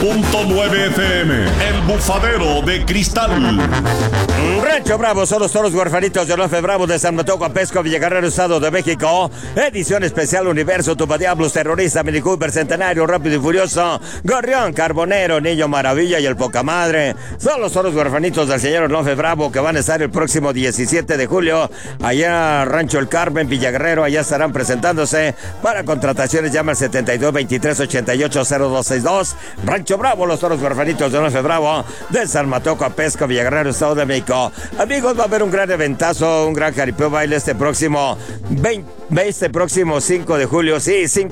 100.9 FM, El Bufadero de Cristal. Rancho Bravo son los toros huerfanitos de Lofe Bravo de San Mateo Apesco, Villaguerrero, Estado de México. Edición especial Universo, Tupadiablos, Terrorista, Mini Cooper, Centenario, Rápido y Furioso, Gorrión, Carbonero, Niño Maravilla y el Poca Madre. Son los toros huerfanitos del señor Lofe Bravo que van a estar el próximo 17 de julio allá Rancho El Carmen, Villaguerrero. Allá estarán presentándose. Para contrataciones llama al 72-23-88-0262. Rancho Bravo, los toros huerfanitos de Lofe Bravo de San Mateo Apesco, Villaguerrero, Estado de México. Amigos, va a haber un gran eventazo, un gran jaripeo baile este próximo 5 de julio. Sí, 5